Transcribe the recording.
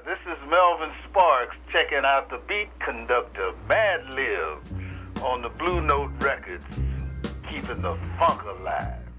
This is Melvin Sparks checking out the beat conductor, Mad Lib, on the Blue Note Records, keeping the funk alive.